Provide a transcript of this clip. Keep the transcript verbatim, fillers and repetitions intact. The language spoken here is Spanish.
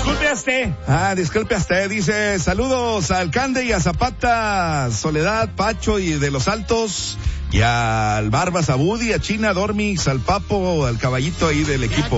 Disculpe a usted. Ah, disculpe a usted. Dice, saludos al Cande y a Zapata, Soledad, Pacho y de los Altos, y al Barbas, a Budi, a China, Dormix, al Papo, al caballito ahí del equipo.